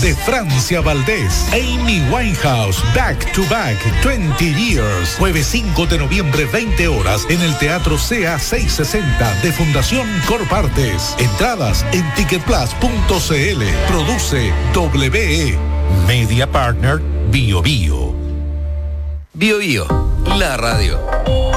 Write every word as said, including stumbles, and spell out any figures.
de Francia Valdés. Amy Winehouse, Back to Back, veinte Years. Jueves cinco de noviembre, veinte horas, en el Teatro C A seiscientos sesenta de Fundación Corpartes. Entradas en ticketplus punto c l. Produce W E. Media Partner Bio Bio. Bio Bio, la radio.